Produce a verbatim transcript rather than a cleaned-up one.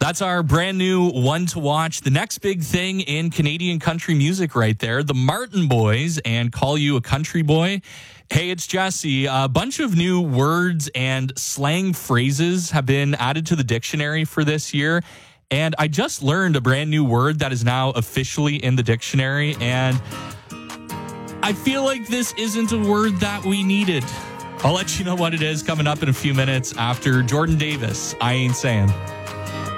That's our brand new one to watch. The next big thing in Canadian country music right there, the Martin Boys and Call You a Country Boy. Hey, it's Jesse. A bunch of new words and slang phrases have been added to the dictionary for this year. And I just learned a brand new word that is now officially in the dictionary. And I feel like this isn't a word that we needed. I'll let you know what it is coming up in a few minutes after Jordan Davis. I Ain't Saying.